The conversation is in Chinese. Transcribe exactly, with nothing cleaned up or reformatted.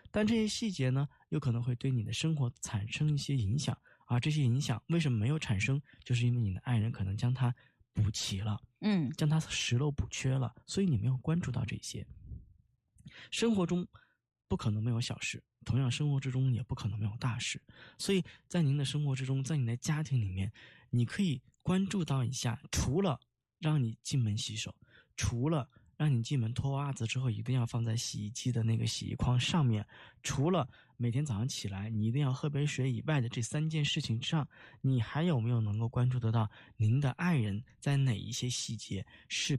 但这些细节呢，有可能会对你的生活产生一些影响，而这些影响为什么没有产生，就是因为你的爱人可能将它补齐了， 嗯， 将它拾漏补缺了，所以你没有关注到这些。生活中不可能没有小事，同样生活之中也不可能没有大事，所以在您的生活之中，在你的家庭里面，你可以关注到一下，除了让你进门洗手，除了让你进门脱袜子之后一定要放在洗衣机的那个洗衣筐上面，除了每天早上起来你一定要喝杯水以外的这三件事情之上，你还有没有能够关注得到您的爱人在哪一些细节是